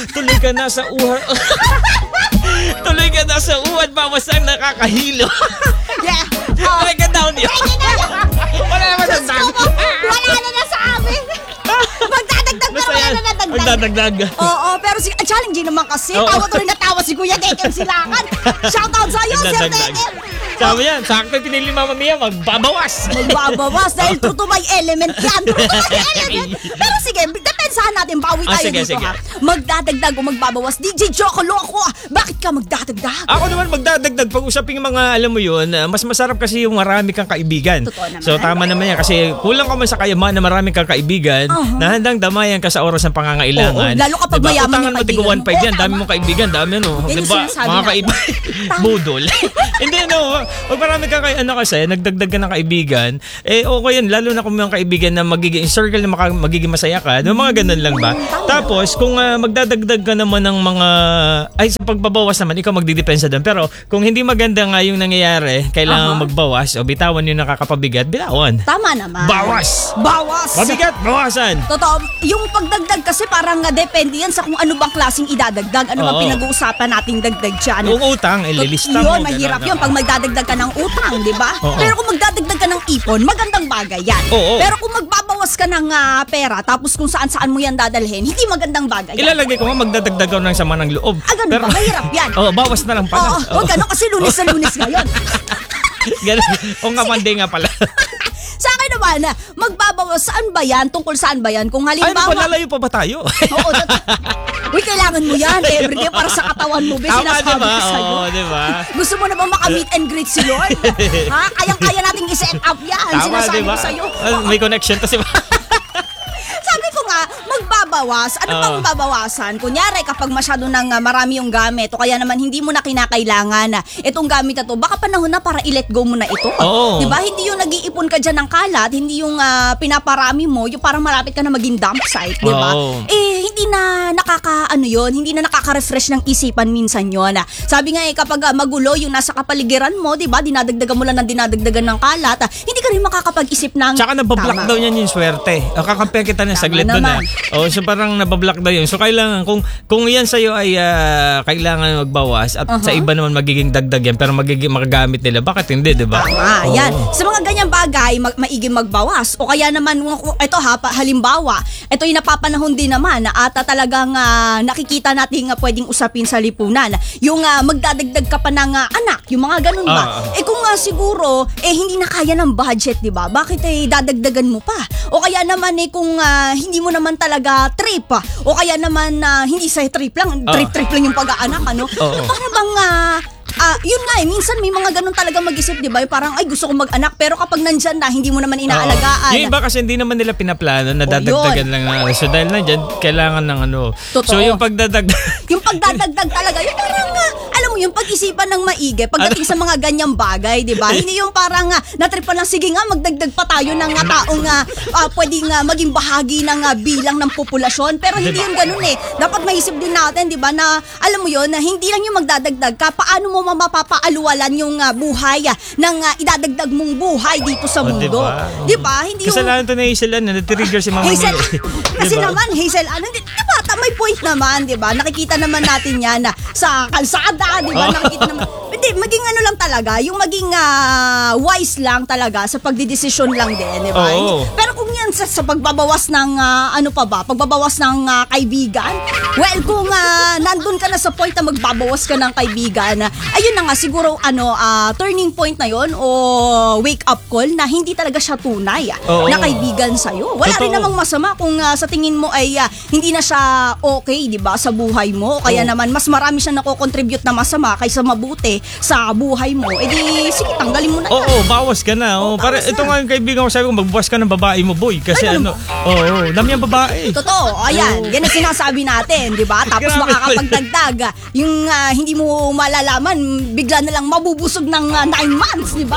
Tuloy ka na sa uwan. Tuloy ka na sa uwan, bawas ang nakakahilo. Yeah. Tuloy ka down yun. Wala naman sa dami. Wala na sa amin. Magdadagdag pero wala na nadagdag. Magdadagdag. Oo, pero challenging naman kasi. Oo. Tawa tuloy na tawa si Kuya Dekem Silakan. Shoutout sa'yo, Sir Dekem. Sabi yan, sakto pinili Mama Mia, magbabawas. Magbabawas dahil true to my element yan. True to my element. Pero sige, depensahan natin, bawi tayo dito sige. ha. Magdadagdag o magbabawas. DJ Joko Loco, bakit ka magdadagdag? Ako naman magdadagdag. Pag-usapin yung mga, alam mo yun, mas masarap kasi yung marami kang kaibigan. Totoo naman. So tama naman yan kasi kulang ka man sa kayaman na marami kang kaibigan na handang damayan ka sa oras ng pangangailangan. Oo, lalo kapag mayaman yung kaibigan Utangan mo, tig 1.5 yan. Oo, Dami tama. mong kaibigan, dami ano. Yan yung Diba? sinasabi Mga natin. kaibigan. Budol. Hindi no. Pag marami ka kasi, nagdagdag ka ng kaibigan, okay yan. Lalo na kung may kaibigan na magiging circle na magiging masaya ka. Mga ganun lang ba? Tapos, kung magdadagdag ka naman ng mga, sa pagbabawas naman, ikaw magdidepensa doon. Pero, kung hindi maganda nga yung nangyayari, kailangan magbawas o bitawan yung nakakapabigat, bitawan. Tama naman. Bawas! Bawas! Mabigat, bawasan! Totoo. Yung pagdagdag kasi parang depende yan sa kung ano bang klaseng idadagdag. Ano bang pinag-uusapan nating dagdag dyan. Yung utang, ililista mo. Yun, mahirap yun. Pag magdadagdag ka ng utang, di ba? Oo. Pero kung magdadagdag ka ng ipon, magandang bagay yan. Oo. Pero kung magbabawas ka ng pera, tapos kung saan-saan mo yan dadalhin, hindi magandang bagay yan. Ilalagay ko nga, magdadagdag ako ng sama ng loob. Ganun ba? Mahirap yan. Bawas na lang pala. Oo, ganun kasi lunes na lunes ngayon. Ganun. O nga, Monday nga pala. Sa akin naman, magbabawas, saan ba yan? Tungkol saan ba yan? Kung halimbawa... Lalayo pa ba tayo? Oo, uy, kailangan mo yan everyday para sa katawan mo. Sinasabi diba? ko sa'yo. Oo, diba? Gusto mo na ba maka-meet and greet si Lord? Ha? Kayang-kaya nating i-set up yan. Sinasabi ko sa'yo. May connection to si Sabi ko nga, magbabawas. Ano bang babawasan? Kunyari, kapag masyado nang marami yung gamit o kaya naman hindi mo na kinakailangan itong gamit na to, baka panahon na para i-let go mo na ito. Oo. Diba? Hindi yung nag-iipon ka dyan ng kalat, hindi yung pinaparami mo, yung parang malapit ka na maging dump site. Diba? Oo. Hindi na hindi na nakaka-refresh ng isipan minsan yun. Sabi nga kapag magulo yung nasa kapaligiran mo, diba? Dinadagdagan mo lang ng dinadagdagan ng kalat, hindi ka rin makakapag-isip ng Tsaka nabablock daw yan yung swerte. Kakampihan kita ng saglit doon so parang nabablock daw yun. So kailangan, kung yan sa'yo ay kailangan magbawas at sa iba naman magiging dagdag yan pero magagamit nila, bakit hindi, diba? Tama, yan. Sa mga ganyang bagay, maiging magbawas. O kaya naman, ito halimbawa, ito yung napapanahon din naman at talagang nakikita natin pwedeng usapin sa lipunan. Yung magdadagdag ka pa ng anak, yung mga ganun ba? Kung siguro, hindi na kaya ng budget, diba? Bakit dadagdagan mo pa? O kaya naman kung hindi mo naman talaga trip, o kaya naman hindi sa trip lang yung pag-aanak, ano? Para bang yun nga minsan may mga ganun talaga mag-isip, di ba? Parang gusto ko mag-anak pero kapag nandyan na hindi mo naman inaalagaan. Yung iba kasi hindi naman nila pinaplano na dadagdagan lang so dahil nandyan kailangan ng Totoo. So yung pagdadagdag yung pagdadagdag talaga yung parang alam mo yung pag-isipan ng maigi pagdating sa mga ganyang bagay, di ba? Hindi yung parang natripan lang, sige nga magdagdag pa tayo ng taong pwedeng maging bahagi ng bilang ng populasyon, pero hindi yung ganun dapat maisip din natin, di ba, na alam mo yun, na hindi lang yung magdadagdag ka, paano mo mapapaaluwalan yung buhay ng idadagdag mong buhay dito sa mundo. Di ba? Hindi yung... Kasalanan to na Hazel Ann, na-trigger si Mama Hazel, kasi diba? naman, Hazel Ann, di ba? May point naman, di ba? Nakikita naman natin yan sa kalsada, di ba? Nakikita naman. Hindi, maging lang talaga, yung maging wise lang talaga sa pagdidesisyon lang din, di ba? Pero kung yan sa pagbabawas ng, pagbabawas ng kaibigan, well, kung nandun ka na sa point na magbabawas ka ng kaibigan, ayun na nga, siguro, turning point na yon o wake up call na hindi talaga siya tunay na kaibigan sa'yo. Wala rin namang masama kung sa tingin mo ay hindi na siya okay, di ba, sa buhay mo. O kaya naman, mas marami siya nako-contribute na masama kaysa mabuti sa buhay mo. Sige, tanggalin mo na yan. Bawas ka na. Para ito nga yung kaibigan ko, sabi ko, magbawas ka ng babae mo, boy. Kasi dami ang babae. Totoo, ayan. Yan ang sinasabi natin, di ba? Tapos makakapagdagdag. Yung hindi mo malalaman, bigla na lang mabubusog ng 9 months, di ba?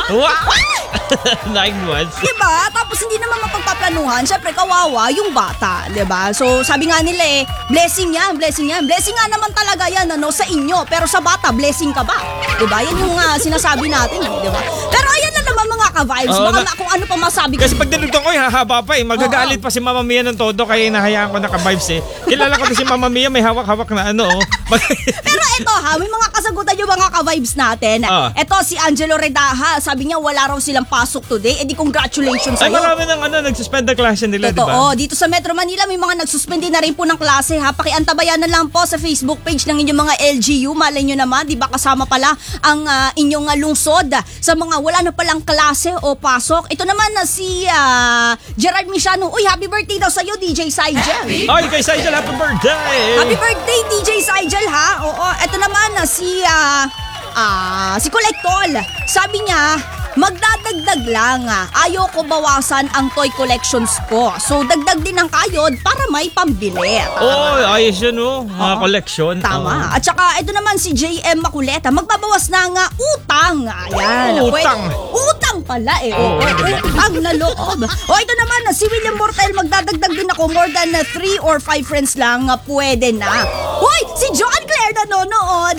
9 months? Di ba? Tapos hindi naman mapagpaplanuhan, syempre kawawa yung bata, di ba? So sabi nga nila blessing yan. Blessing nga naman talaga yan sa inyo. Pero sa bata, blessing ka ba? Di ba? Yan yung sinasabi natin, di ba? Pero ayan na naman mga ka-vibes. Oo, Baka na- kung ano pa masabi ko. Kasi pag dinugtong ko, hahaba pa eh. Magagalit pa si Mama Mia ng todo kaya nahayaan ko naka-vibes eh. Kilala ko na si Mama Mia, may hawak-hawak na ano oh. Pero ito ha, may mga kasagutan yung mga ka-vibes natin. Ito si Angelo Redaha, sabi niya wala raw silang pasok today. Eh di congratulations Ay, sa'yo. marami ng nagsuspend na klase nila, di ba? Totoo. Dito sa Metro Manila, may mga nagsuspende na rin po ng klase ha. Pakiantabayan na lang po sa Facebook page ng inyong mga LGU. Malay nyo naman, di ba kasama pala ang inyong lungsod sa mga wala na palang klase o pasok. Ito naman na si Gerard Misiano. Uy, happy birthday daw sa'yo, DJ Saigel. Ay, kay Saigel, happy birthday! Happy birthday, DJ Saigel ha. Oo, ito naman na si Collectol. Sabi niya, magdadagdag lang. Ayoko bawasan ang toy collections ko. So, dagdag din ang kayod para may pambili. Oh, ayos yun oh. Mga collection. Tama. At saka, ito naman si JM Maculeta. Magbabawas ng utang. Ayan. Utang. Utang pala eh. Oo, diba? Utang na loob. O, ito naman, si William Mortel. Magdadagdag din ako. More than 3 or 5 friends lang. Pwede na. Hoy, si John Claire nanonood.